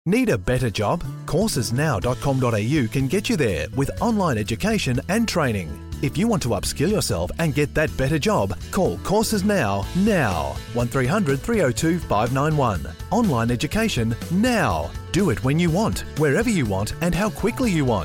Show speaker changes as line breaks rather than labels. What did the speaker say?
Need a better job? Coursesnow.com.au can get you there with online education and training. If you want to upskill yourself and get that better job, call Courses Now. 1300 302 591. Online education now. Do it when you want, wherever you want, and how quickly you want.